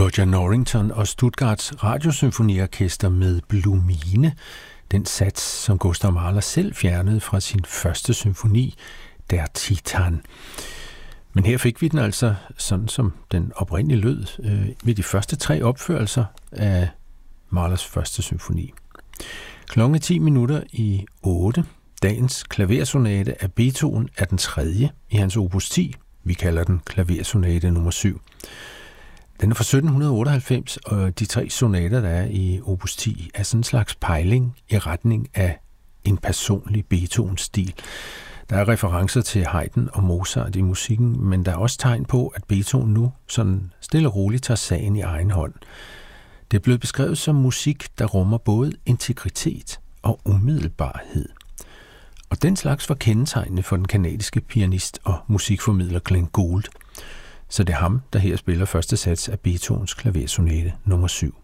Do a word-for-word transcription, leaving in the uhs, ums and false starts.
Roger Norrington og Stuttgarts Radiosymfoniorkester med Blue Mine, den sats, som Gustav Mahler selv fjernede fra sin første symfoni, Der Titan. Men her fik vi den altså sådan, som den oprindelige lød øh, ved de første tre opførelser af Mahlers første symfoni. Klokken er ti minutter i otte. Dagens klaversonate af Beethoven er den tredje i hans opus ti. Vi kalder den klaversonate nummer syv. Den er fra sytten otteoghalvfems, og de tre sonater, der er i opus ti, er sådan en slags pejling i retning af en personlig Beethoven-stil. Der er referencer til Haydn og Mozart i musikken, men der er også tegn på, at Beethoven nu sådan stille og roligt tager sagen i egen hånd. Det er blevet beskrevet som musik, der rummer både integritet og umiddelbarhed. Og den slags var kendetegnende for den kanadiske pianist og musikformidler Glenn Gould. Så det er ham, der her spiller første sats af Beethovens klaversonate nummer syv.